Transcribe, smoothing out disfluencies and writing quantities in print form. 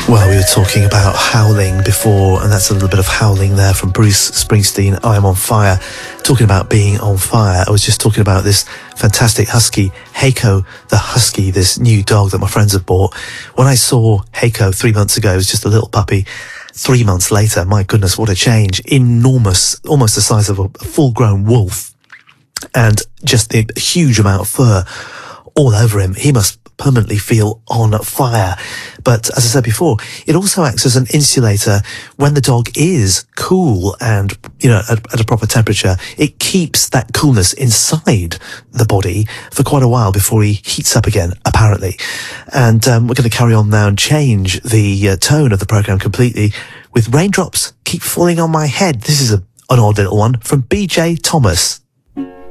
Well, we were talking about howling before, and that's a little bit of howling there from Bruce Springsteen, I Am On Fire. Talking about being on fire, I was just talking about this fantastic husky, Heiko the husky, this new dog that my friends have bought. When I saw Heiko 3 months ago, it was just a little puppy. 3 months later, my goodness, what a change. Enormous, almost the size of a full-grown wolf. And just the huge amount of fur all over him. He must permanently feel on fire. But as I said before, it also acts as an insulator when the dog is cool and, you know, at a proper temperature. It keeps that coolness inside the body for quite a while before he heats up again, apparently. And we're going to carry on now and change the tone of the program completely with Raindrops Keep Falling on My Head. This is an odd little one from BJ Thomas.